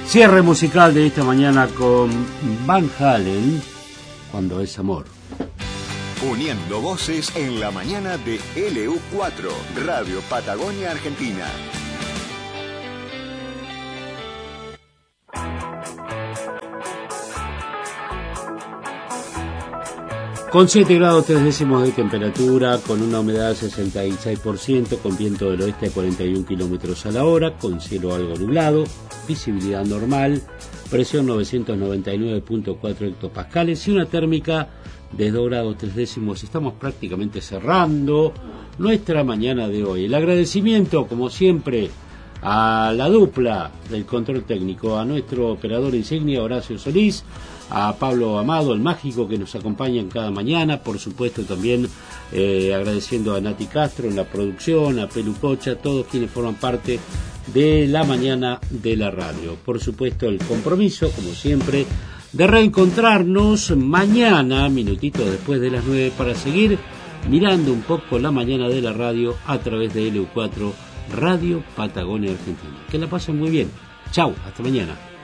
Cierre musical de esta mañana con Van Halen, Cuando es amor. Uniendo voces en la mañana de LU4, Radio Patagonia Argentina. Con 7 grados 3 décimos de temperatura, con una humedad del 66%, con viento del oeste a 41 kilómetros a la hora, con cielo algo nublado, visibilidad normal, presión 999.4 hectopascales y una térmica de 2 grados 3 décimos. Estamos prácticamente cerrando nuestra mañana de hoy. El agradecimiento, como siempre, a la dupla del control técnico, a nuestro operador insignia Horacio Solís, a Pablo Amado, el mágico, que nos acompaña en cada mañana, por supuesto también agradeciendo a Nati Castro en la producción, a Pelu Pocha, todos quienes forman parte de la mañana de la radio. Por supuesto el compromiso, como siempre, de reencontrarnos mañana, minutitos después de las 9, para seguir mirando un poco la mañana de la radio a través de LU4, Radio Patagonia Argentina. Que la pasen muy bien. Chau, hasta mañana.